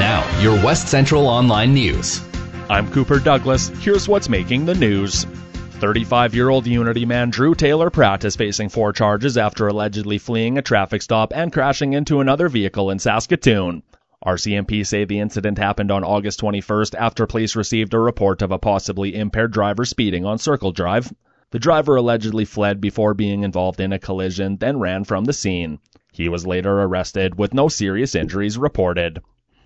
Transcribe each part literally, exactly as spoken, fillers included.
Now, your West Central Online News. I'm Cooper Douglas. Here's what's making the news. thirty-five-year-old Unity man Drew Taylor Pratt is facing four charges after allegedly fleeing a traffic stop and crashing into another vehicle in Saskatoon. R C M P say the incident happened on August twenty-first after police received a report of a possibly impaired driver speeding on Circle Drive. The driver allegedly fled before being involved in a collision, then ran from the scene. He was later arrested with no serious injuries reported.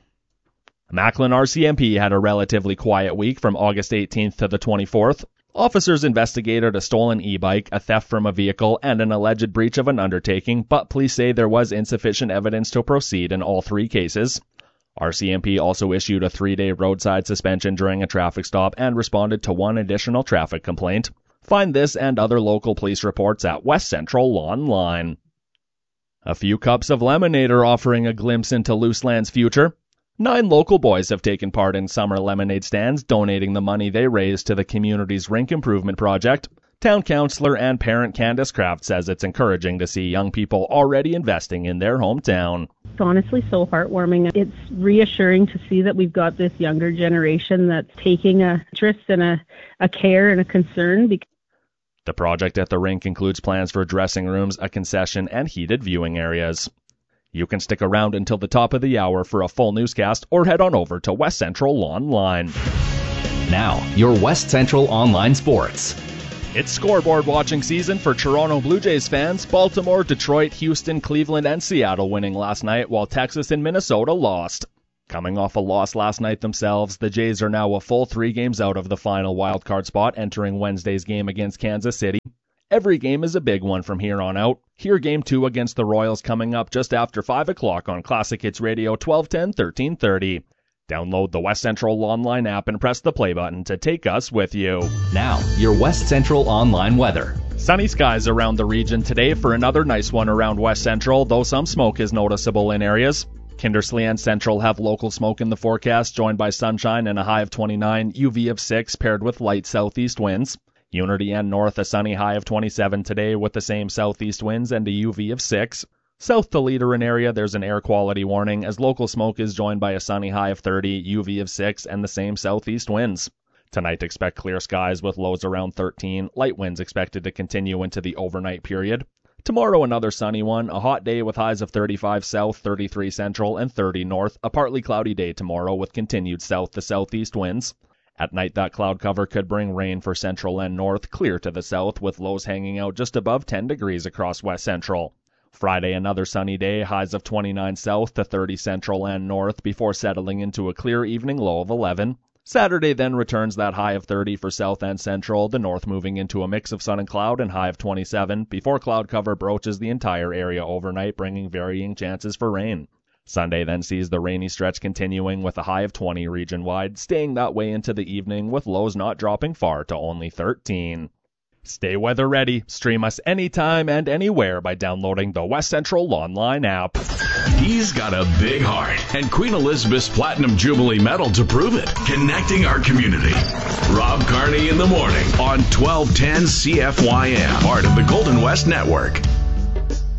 Macklin R C M P had a relatively quiet week from August eighteenth to the twenty-fourth. Officers investigated a stolen e-bike, a theft from a vehicle, and an alleged breach of an undertaking, but police say there was insufficient evidence to proceed in all three cases. R C M P also issued a three-day roadside suspension during a traffic stop and responded to one additional traffic complaint. Find this and other local police reports at West Central Online. A few cups of lemonade are offering a glimpse into Luseland's future. Nine local boys have taken part in summer lemonade stands, donating the money they raised to the community's rink improvement project. Town councillor and parent Candace Kraft says it's encouraging to see young people already investing in their hometown. It's honestly so heartwarming. It's reassuring to see that we've got this younger generation that's taking a interest and a, a care and a concern. Because the project at the rink includes plans for dressing rooms, a concession, and heated viewing areas. You can stick around until the top of the hour for a full newscast or head on over to West Central Online. Now, your West Central Online Sports. It's scoreboard watching season for Toronto Blue Jays fans. Baltimore, Detroit, Houston, Cleveland, and Seattle winning last night, while Texas and Minnesota lost. Coming off a loss last night themselves, the Jays are now a full three games out of the final wildcard spot entering Wednesday's game against Kansas City. Every game is a big one from here on out. Hear Game two against the Royals coming up just after five o'clock on Classic Hits Radio twelve ten, thirteen thirty. Download the West Central Online app and press the play button to take us with you. Now, your West Central Online weather. Sunny skies around the region today for another nice one around West Central, though some smoke is noticeable in areas. Kindersley and Central have local smoke in the forecast, joined by sunshine and a high of twenty-nine, U V of six, paired with light southeast winds. Unity and North, a sunny high of twenty-seven today with the same southeast winds and a U V of six. South to Leaderin area, there's an air quality warning as local smoke is joined by a sunny high of thirty, U V of six, and the same southeast winds. Tonight expect clear skies with lows around thirteen, light winds expected to continue into the overnight period. Tomorrow another sunny one, a hot day with highs of thirty-five south, thirty-three central, and thirty north, a partly cloudy day tomorrow with continued south to southeast winds. At night, that cloud cover could bring rain for central and north, clear to the south, with lows hanging out just above ten degrees across west central. Friday, another sunny day, highs of twenty-nine south to thirty central and north, before settling into a clear evening low of eleven. Saturday then returns that high of thirty for south and central, the north moving into a mix of sun and cloud and high of twenty-seven, before cloud cover broaches the entire area overnight, bringing varying chances for rain. Sunday then sees the rainy stretch continuing with a high of twenty region-wide, staying that way into the evening with lows not dropping far to only thirteen. Stay weather ready. Stream us anytime and anywhere by downloading the West Central Online app. He's got a big heart and Queen Elizabeth's Platinum Jubilee Medal to prove it. Connecting our community. Rob Carney in the morning on twelve ten C F Y M, part of the Golden West Network.